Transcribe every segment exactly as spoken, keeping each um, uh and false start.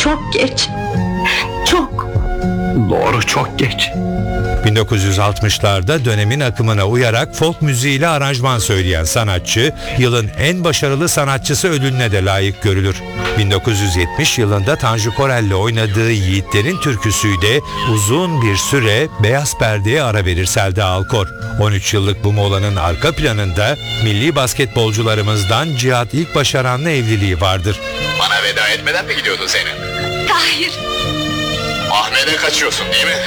çok geç. Çok. Doğru, çok geç. bin dokuz yüz altmışlarda dönemin akımına uyarak folk müziğiyle aranjman söyleyen sanatçı, yılın en başarılı sanatçısı ödülüne de layık görülür. bin dokuz yüz yetmiş yılında Tanju Korel'le oynadığı Yiğitlerin Türküsü'yle uzun bir süre beyaz perdeye ara verir Selda Alkor. on üç yıllık bu molanın arka planında milli basketbolcularımızdan Cihat İlkbaşaran'la evliliği vardır. Bana veda etmeden mi gidiyordun Zeynep? Tahir, Ahmet'e kaçıyorsun değil mi?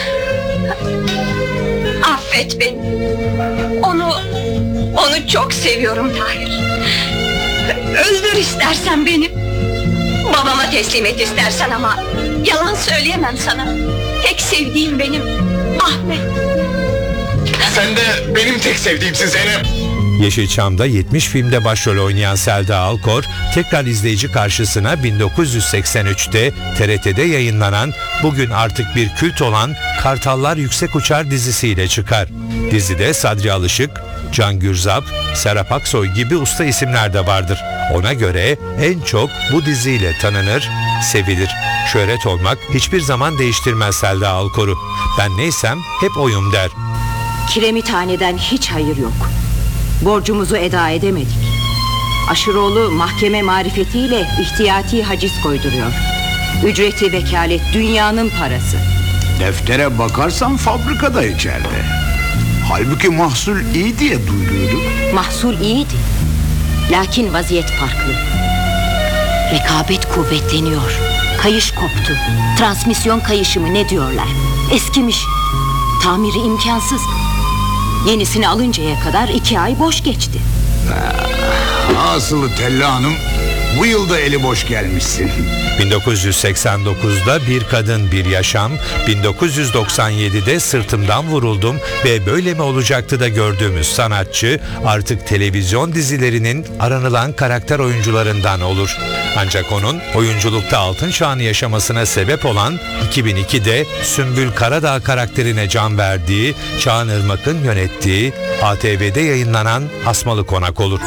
affet beni. Onu, onu çok seviyorum Tahir. Öldür istersen beni. Babama teslim et istersen ama yalan söyleyemem sana. Tek sevdiğim benim Ahmet. Sen de benim tek sevdiğimsin Zeynep. Yeşilçam'da yetmiş filmde başrol oynayan Selda Alkor, tekrar izleyici karşısına bin dokuz yüz seksen üçte T R T'de yayınlanan, bugün artık bir kült olan Kartallar Yüksek Uçar dizisiyle çıkar. Dizide Sadri Alışık, Can Gürzap, Serap Aksoy gibi usta isimler de vardır. Ona göre en çok bu diziyle tanınır, sevilir. Şöhret olmak hiçbir zaman değiştirmez Selda Alkor'u. Ben neysem hep oyum der. Kiremithane'den hiç hayır yok. Borcumuzu eda edemedik. Aşıroğlu mahkeme marifetiyle ihtiyati haciz koyduruyor. Ücreti vekalet dünyanın parası. Deftere bakarsan fabrikada içeride. Halbuki mahsul iyi diye duyuyorduk. Mahsul iyiydi. Lakin vaziyet farklı. Rekabet kuvvetleniyor. Kayış koptu. Transmisyon kayışı mı ne diyorlar? Eskimiş. Tamiri imkansız. Yenisini alıncaya kadar iki ay boş geçti. Asılı Tella Hanım, bu yılda eli boş gelmişsin. bin dokuz yüz seksen dokuzda Bir Kadın Bir Yaşam, bin dokuz yüz doksan yedide Sırtımdan Vuruldum ve Böyle Mi Olacaktı da gördüğümüz sanatçı artık televizyon dizilerinin aranılan karakter oyuncularından olur. Ancak onun oyunculukta altın çağını yaşamasına sebep olan iki bin ikide Sümbül Karadağ karakterine can verdiği, Çağan Irmak'ın yönettiği A T V'de yayınlanan Asmalı Konak olur.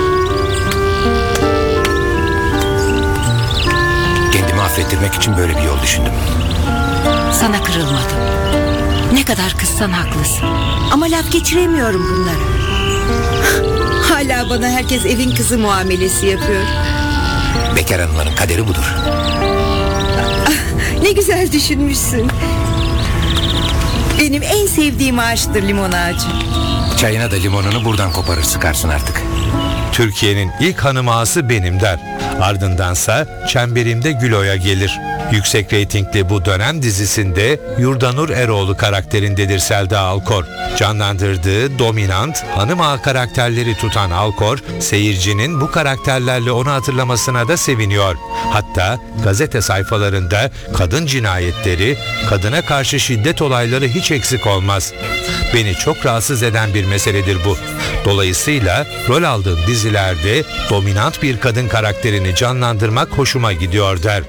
Affettirmek için böyle bir yol düşündüm. Sana kırılmadım. Ne kadar kızsan haklısın. Ama laf geçiremiyorum bunları. Hala bana herkes evin kızı muamelesi yapıyor. Bekar hanımların kaderi budur. Ah, ne güzel düşünmüşsün. Benim en sevdiğim ağaçtır limon ağacı. Çayına da limonunu buradan koparır sıkarsın artık. Türkiye'nin ilk hanım ağası benim der. Ardındansa Çemberimde Gülo'ya gelir. Yüksek reytingli bu dönem dizisinde Yurdanur Eroğlu karakterindedir Selda Alkor. Canlandırdığı dominant hanım ağa karakterleri tutan Alkor, seyircinin bu karakterlerle onu hatırlamasına da seviniyor. Hatta gazete sayfalarında kadın cinayetleri, kadına karşı şiddet olayları hiç eksik olmaz. Beni çok rahatsız eden bir meseledir bu. Dolayısıyla rol aldığım dizilerde dominant bir kadın karakterini canlandırmak hoşuma gidiyor der.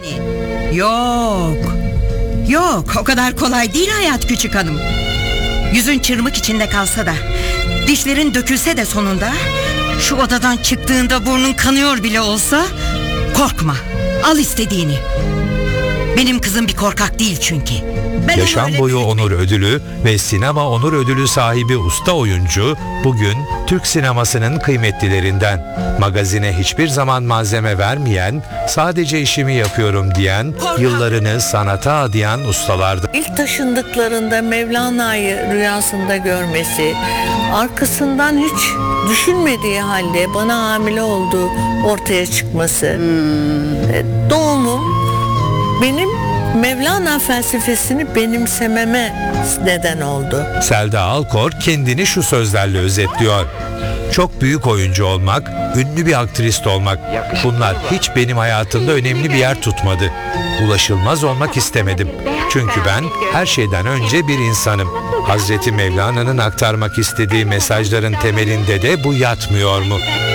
Yok. Yok, o kadar kolay değil hayat küçük hanım. Yüzün çırmık içinde kalsa da, dişlerin dökülse de sonunda, şu odadan çıktığında burnun kanıyor bile olsa, korkma, al istediğini. Benim kızım bir korkak değil çünkü. Ben Yaşam boyu onur ödülü ve sinema onur ödülü sahibi usta oyuncu bugün Türk sinemasının kıymetlilerinden. Magazine hiçbir zaman malzeme vermeyen, sadece işimi yapıyorum diyen, yıllarını sanata adayan ustalardı. İlk taşındıklarında Mevlana'yı rüyasında görmesi, arkasından hiç düşünmediği halde bana hamile olduğu ortaya çıkması, hmm. doğumum benim Mevlana felsefesini benimsememe neden oldu. Selda Alkor kendini şu sözlerle özetliyor. Çok büyük oyuncu olmak, ünlü bir aktrist olmak, bunlar hiç benim hayatımda önemli bir yer tutmadı. Ulaşılmaz olmak istemedim. Çünkü ben her şeyden önce bir insanım. Hazreti Mevlana'nın aktarmak istediği mesajların temelinde de bu yatmıyor mu?